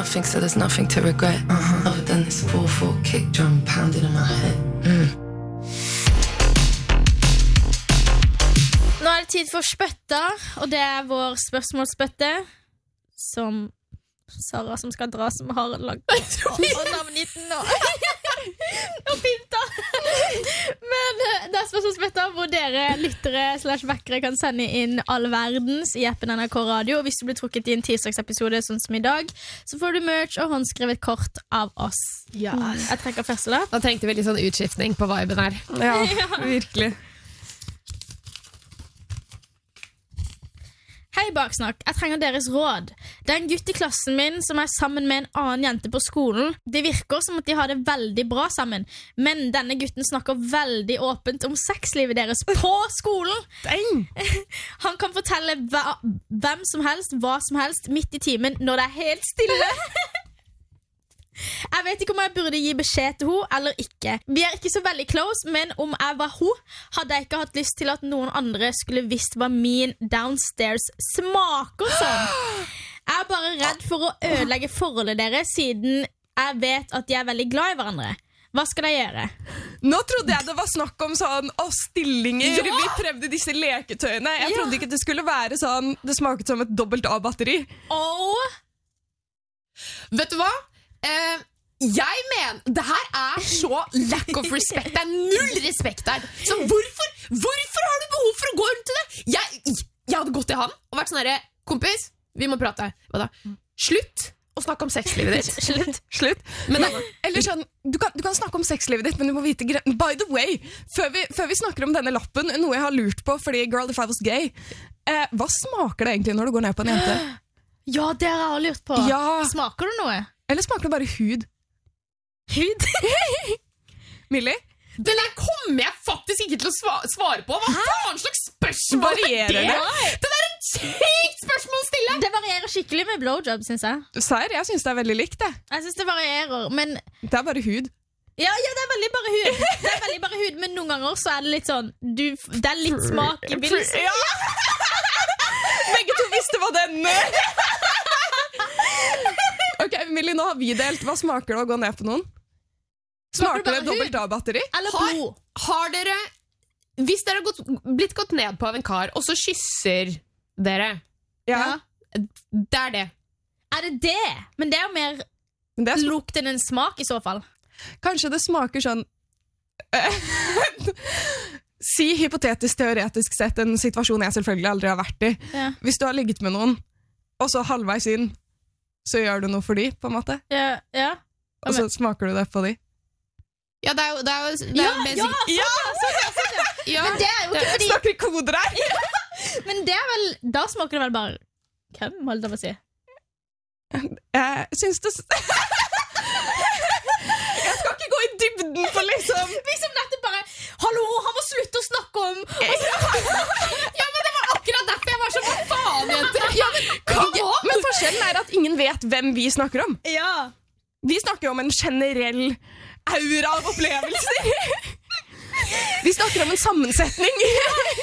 nothing, so there's nothing to regret. Other than this 4/4 kick drum pounding in my head. Nå det tid for spøtta, og det vår spørsmålsspøtte som Sara som skal dra som har lagt og navngitt nå. Og pynta. Men det spørsmålsspøtta hvor dere lyttere /vekkere kan sende inn all verdens i appen NRK Radio. Og hvis du blir trukket i en tirsdagsepisode sånn som i dag, så får du merch og håndskrevet kort av oss. Ja. Jeg trekker første da. Da trengte vi litt sånn utskiftning på viben her. Ja, virkelig. Hei Baksnakk, jeg trenger deres råd. Det er en gutt i klassen min som er sammen med en annen jente på skolen. Det virker som at de har det veldig bra sammen, men denne gutten snakker veldig åpent om sexlivet deres på skolen. Han kan fortelle hvem som helst, hva som helst, midt i timen når det er helt stille. Jeg vet ikke om jeg burde gi beskjed til henne eller ikke. Vi er ikke så veldig close, men om jeg var hun, hadde jeg ikke hatt lyst til at noen andre skulle visst hva min downstairs smaker som. Jeg er bare redd for å ødelegge forholdet deres, siden jeg vet at de er veldig glad i hverandre. Hva skal jeg gjøre? Nå trodde jeg det var snakk om sånn stillinger. Ja! Vi prøvde disse leketøyene. Jeg trodde ikke det skulle være sånn. Det smaket som et dobbelt A-batteri. Vet du hva? Jeg mener, det her er så lack of respect. Det er null respekt der. Så hvorfor har du behov for å gå rundt til det? Jeg hadde gått til han og vært sånn her: kompis, vi må prate. Hva da? Slutt å snakke om sexlivet ditt. Slutt. Men eller sånn, du kan snakke om sexlivet ditt, men du må vite by the way, før vi snakker om denne lappen, noe jeg har lurt på, fordi girl, if I was gay, hva smaker det egentlig når du går ned på en jente? Ja, det har jeg lurt på. Ja. Smaker det noe? Eller smaker det bare hud? Hud? Millie? Den der kommer jeg faktisk ikke til å svare på. Hva faen slags spørsmål Varierer det? Det der er et sykt spørsmål å stille. Det varierer skikkelig med blowjob, synes jeg. Serr, jeg synes det er veldig likt det. Jeg synes det varierer, men det er bare hud. Ja, det er veldig bare hud. Det er veldig bare hud, men noen ganger så er det litt sånn det er litt smak i begynnelsen. Ja. Begge to visste hva den Ok, Millie, nå har vi delt. Hva smaker det å gå ned på noen? Smaker det dobbelt A-batteri? Eller blod? Har dere, hvis dere har blitt gått ned på av en kar, og så kysser dere, Ja. det er det. Er det det? Men det er jo mer lukt enn en smak i så fall. Kanskje det smaker sånn Si hypotetisk, teoretisk sett en situasjon jeg selvfølgelig aldri har vært i. Ja. Hvis du har ligget med noen, og så halvveis inn så gjør du noe for de, på en måte. Ja. Og så smaker du det på de. Ja, det er jo sånn, ja. Men det er jo ikke fordi Snakker i koder her. Men det er vel, da smaker det vel bare hvem, holdt jeg på å si. Jeg synes det Jeg skal ikke gå i dybden på liksom nettopp bare, hallo, han må slutte å snakke om Ja, men det var akkurat derfor jeg var så hva faen, jenter. Ja, men forskjellen er at ingen vet hvem vi snakker om. Ja. Vi snakker om en generell aura av opplevelser. Vi snakker om en sammensetning.